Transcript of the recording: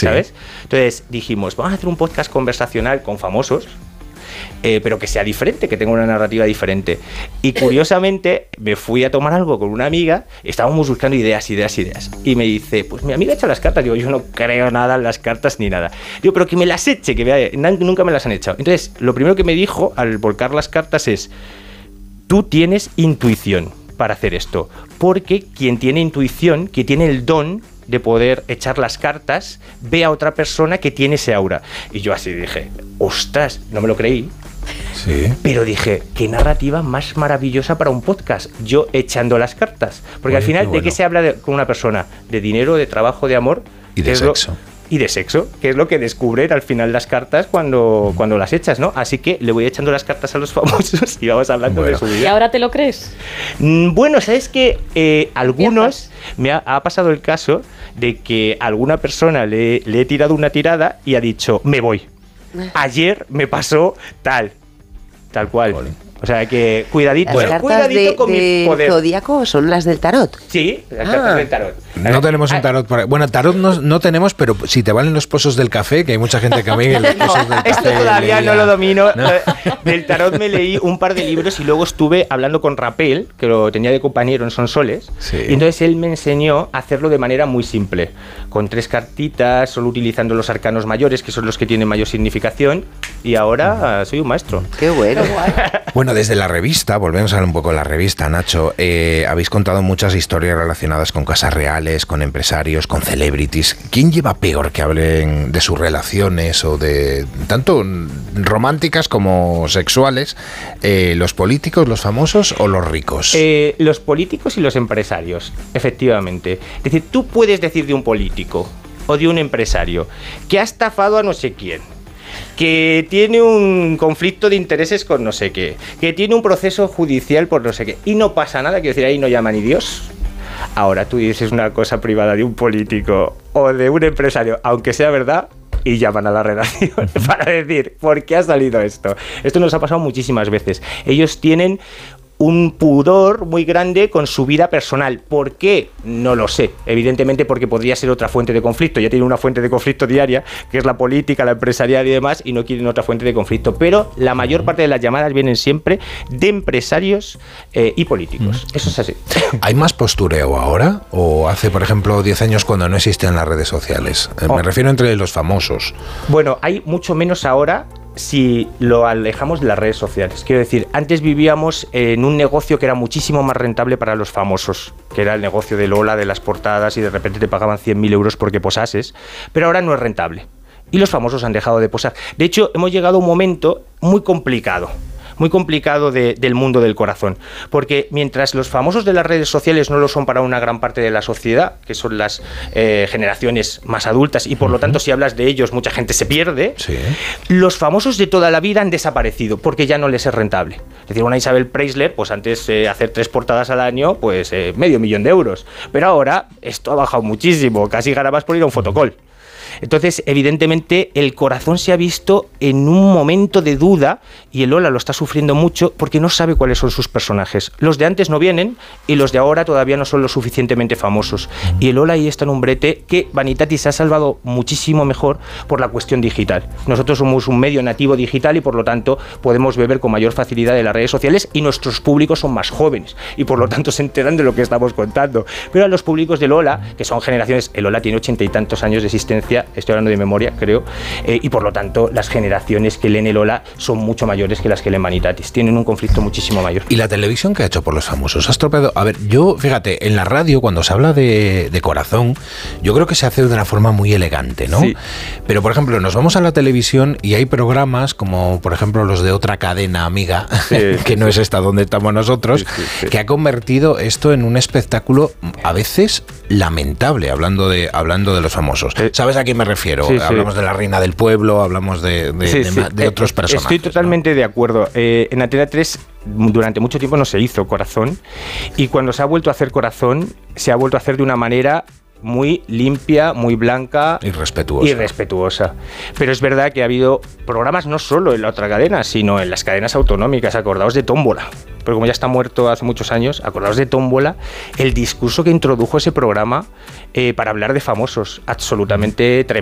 ¿sabes? Entonces dijimos, vamos a hacer un podcast conversacional con famosos, pero que sea diferente, que tenga una narrativa diferente. Y curiosamente me fui a tomar algo con una amiga, estábamos buscando ideas. Y me dice, pues mi amiga ha hecho las cartas. Digo, yo no creo nada en las cartas ni nada. Digo, pero que me las eche, nunca me las han echado. Entonces, lo primero que me dijo al volcar las cartas es, tú tienes intuición para hacer esto, porque quien tiene intuición, que tiene el don de poder echar las cartas, ve a otra persona que tiene ese aura. Y yo así dije, ostras, no me lo creí. Sí. Pero dije, qué narrativa más maravillosa para un podcast, yo echando las cartas. Porque al final, ¿de qué se habla con una persona? De dinero, de trabajo, de amor. Y de sexo. Y de sexo, que es lo que descubren al final las cartas cuando las echas, ¿no? Así que le voy echando las cartas a los famosos y vamos hablando de su vida. ¿Y ahora te lo crees? Bueno, ¿sabes qué? Algunos, me ha pasado el caso de que a alguna persona le he tirado una tirada y ha dicho, me voy. Ayer me pasó tal cual. Jolín. O sea que cuidadito, las cartas cuidadito con mi poder. Zodíaco son las del tarot. Sí, las cartas del tarot. No tenemos un tarot por ahí. Bueno, tarot no tenemos, pero si te valen los pozos del café, que hay mucha gente que a mí los pozos del café. Esto todavía no lo domino. ¿No? Del tarot me leí un par de libros y luego estuve hablando con Rapel, que lo tenía de compañero en Sonsoles. Sí. Y entonces él me enseñó a hacerlo de manera muy simple, con 3 cartitas, solo utilizando los arcanos mayores, que son los que tienen mayor significación. Y ahora soy un maestro. Qué bueno. Bueno, desde la revista, volvemos a hablar un poco de la revista, Nacho, habéis contado muchas historias relacionadas con casas reales, con empresarios, con celebrities. ¿Quién lleva peor que hablen de sus relaciones o de tanto románticas como sexuales? ¿Los políticos, los famosos o los ricos? Los políticos y los empresarios, efectivamente. Es decir, tú puedes decir de un político o de un empresario que ha estafado a no sé quién, que tiene un conflicto de intereses con no sé qué, que tiene un proceso judicial por no sé qué, y no pasa nada, quiero decir, ahí no llama ni Dios. Ahora tú dices una cosa privada de un político o de un empresario, aunque sea verdad, y llaman a la redacción para decir, ¿por qué ha salido esto? Esto nos ha pasado muchísimas veces. Ellos tienen un pudor muy grande con su vida personal. ¿Por qué? No lo sé. Evidentemente porque podría ser otra fuente de conflicto. Ya tienen una fuente de conflicto diaria, que es la política, la empresarial y demás, y no quieren otra fuente de conflicto. Pero la mayor parte de las llamadas vienen siempre de empresarios y políticos. Eso es así. ¿Hay más postureo ahora? ¿O hace, por ejemplo, 10 años cuando no existían las redes sociales? Me refiero entre los famosos. Bueno, hay mucho menos ahora si lo alejamos de las redes sociales. Quiero decir, antes vivíamos en un negocio que era muchísimo más rentable para los famosos, que era el negocio de Lola, de las portadas, y de repente te pagaban 100.000 euros porque posases, pero ahora no es rentable. Y los famosos han dejado de posar. De hecho, hemos llegado a un momento muy complicado del mundo del corazón, porque mientras los famosos de las redes sociales no lo son para una gran parte de la sociedad, que son las generaciones más adultas, y por lo tanto si hablas de ellos mucha gente se pierde, sí. Los famosos de toda la vida han desaparecido porque ya no les es rentable. Es decir, una Isabel Preisler, pues antes hacer 3 portadas al año, pues $500.000 euros, pero ahora esto ha bajado muchísimo, casi ganabas por ir a un fotocall. Entonces, evidentemente, el corazón se ha visto en un momento de duda y el Lola lo está sufriendo mucho porque no sabe cuáles son sus personajes. Los de antes no vienen y los de ahora todavía no son lo suficientemente famosos. Y el Lola ahí está en un brete que Vanitatis se ha salvado muchísimo mejor por la cuestión digital. Nosotros somos un medio nativo digital y por lo tanto podemos beber con mayor facilidad de las redes sociales y nuestros públicos son más jóvenes y por lo tanto se enteran de lo que estamos contando. Pero a los públicos de Lola, que son generaciones, el Lola tiene 80 y tantos años de existencia, estoy hablando de memoria, creo, y por lo tanto las generaciones que leen el Lola son mucho mayores que las que leen Vanitatis. Tienen un conflicto muchísimo mayor. ¿Y la televisión qué ha hecho por los famosos? ¿Ha estropeado? A ver, yo, fíjate, en la radio cuando se habla de corazón, yo creo que se hace de una forma muy elegante, ¿no? Sí. Pero, por ejemplo, nos vamos a la televisión y hay programas como, por ejemplo, los de otra cadena amiga, sí, que no es esta donde estamos nosotros, sí. Que ha convertido esto en un espectáculo a veces lamentable, hablando de los famosos. ¿Sabes a quién me refiero? Sí, hablamos de la reina del pueblo, hablamos de otros personajes. Estoy totalmente, ¿no?, de acuerdo. En Antena 3 durante mucho tiempo no se hizo Corazón y cuando se ha vuelto a hacer Corazón se ha vuelto a hacer de una manera muy limpia, muy blanca y respetuosa. Pero es verdad que ha habido programas no solo en la otra cadena, sino en las cadenas autonómicas. Acordaos de Tómbola, pero como ya está muerto hace muchos años, acordaos de Tómbola, el discurso que introdujo ese programa para hablar de famosos, absolutamente tremendo.